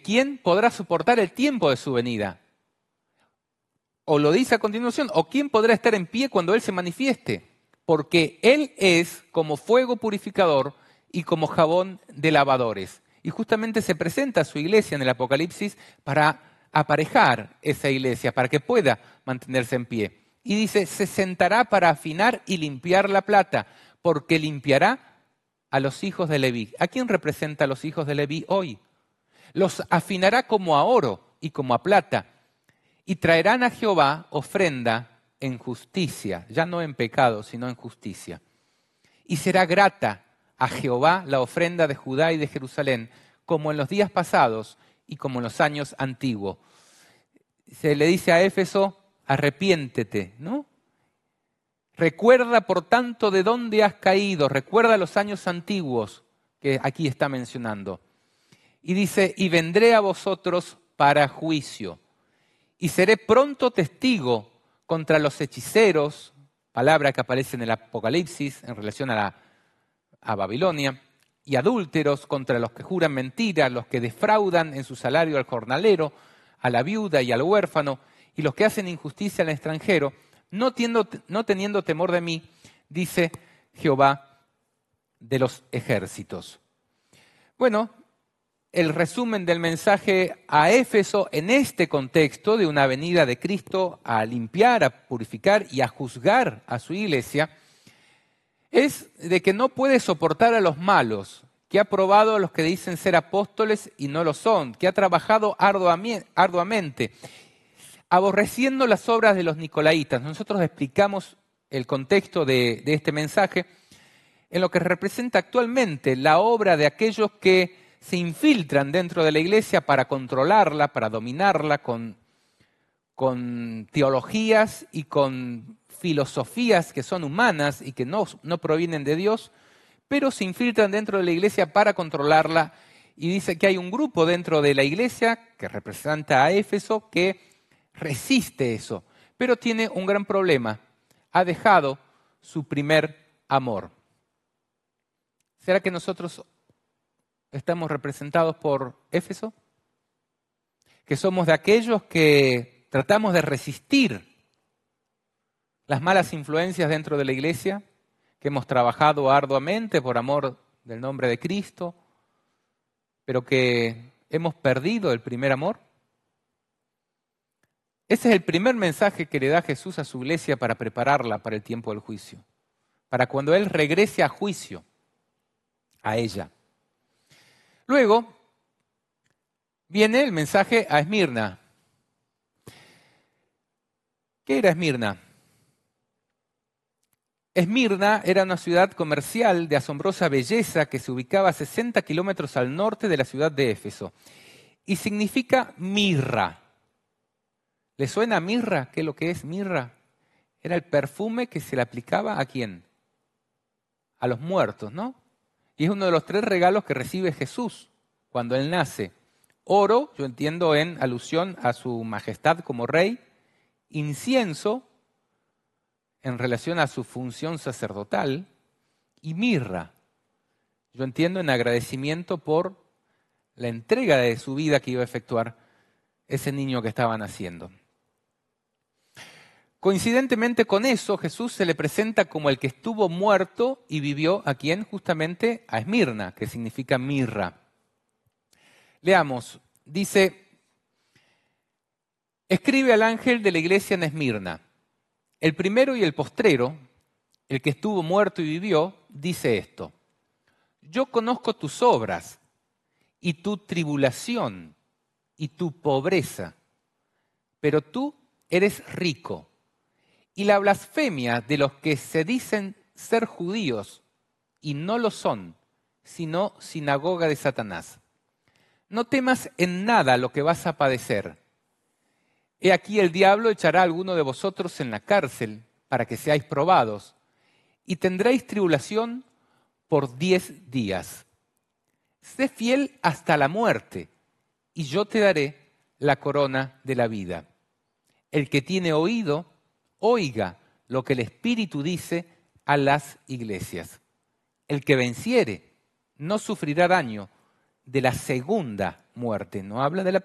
¿quién podrá soportar el tiempo de su venida? O lo dice a continuación, ¿o quién podrá estar en pie cuando Él se manifieste? Porque Él es como fuego purificador y como jabón de lavadores. Y justamente se presenta a su iglesia en el Apocalipsis para aparejar esa iglesia, para que pueda mantenerse en pie. Y dice, se sentará para afinar y limpiar la plata, porque limpiará a los hijos de Leví. ¿A quién representa a los hijos de Leví hoy? Los afinará como a oro y como a plata, y traerán a Jehová ofrenda en justicia, ya no en pecado, sino en justicia. Y será grata a Jehová la ofrenda de Judá y de Jerusalén, como en los días pasados y como en los años antiguos. Se le dice a Éfeso, arrepiéntete, ¿no? Recuerda, por tanto, de dónde has caído, recuerda los años antiguos que aquí está mencionando. Y dice, y vendré a vosotros para juicio, y seré pronto testigo contra los hechiceros, palabra que aparece en el Apocalipsis en relación a Babilonia, y adúlteros, contra los que juran mentiras, los que defraudan en su salario al jornalero, a la viuda y al huérfano, y los que hacen injusticia al extranjero, no teniendo temor de mí, dice Jehová de los ejércitos. Bueno, el resumen del mensaje a Éfeso en este contexto de una venida de Cristo a limpiar, a purificar y a juzgar a su iglesia, es de que no puede soportar a los malos, que ha probado a los que dicen ser apóstoles y no lo son, que ha trabajado arduamente, aborreciendo las obras de los nicolaitas. Nosotros explicamos el contexto de este mensaje en lo que representa actualmente la obra de aquellos que se infiltran dentro de la iglesia para controlarla, para dominarla con teologías y con filosofías que son humanas y que no provienen de Dios, pero se infiltran dentro de la iglesia para controlarla. Y dice que hay un grupo dentro de la iglesia que representa a Éfeso que resiste eso, pero tiene un gran problema. Ha dejado su primer amor. ¿Será que nosotros estamos representados por Éfeso? Que somos de aquellos que tratamos de resistir las malas influencias dentro de la iglesia, que hemos trabajado arduamente por amor del nombre de Cristo, pero que hemos perdido el primer amor. Ese es el primer mensaje que le da Jesús a su iglesia para prepararla para el tiempo del juicio, para cuando Él regrese a juicio a ella. Luego viene el mensaje a Esmirna. ¿Qué era Esmirna? Esmirna era una ciudad comercial de asombrosa belleza que se ubicaba a 60 kilómetros al norte de la ciudad de Éfeso y significa mirra. ¿Le suena mirra? ¿Qué es lo que es mirra? Era el perfume que se le aplicaba ¿a quién? A los muertos, ¿no? Y es uno de los 3 regalos que recibe Jesús cuando Él nace. Oro, yo entiendo en alusión a su majestad como rey, incienso, en relación a su función sacerdotal, y mirra, yo entiendo en agradecimiento por la entrega de su vida que iba a efectuar ese niño que estaba naciendo. Coincidentemente con eso, Jesús se le presenta como el que estuvo muerto y vivió ¿a quién? Justamente a Esmirna, que significa mirra. Leamos, dice, escribe al ángel de la iglesia en Esmirna. El primero y el postrero, el que estuvo muerto y vivió, dice esto. Yo conozco tus obras y tu tribulación y tu pobreza, pero tú eres rico. Y la blasfemia de los que se dicen ser judíos y no lo son, sino sinagoga de Satanás. No temas en nada lo que vas a padecer. He aquí el diablo echará a alguno de vosotros en la cárcel para que seáis probados, y tendréis tribulación por 10 días. Sé fiel hasta la muerte, y yo te daré la corona de la vida. El que tiene oído, oiga lo que el Espíritu dice a las iglesias. El que venciere no sufrirá daño de la segunda muerte, no habla de la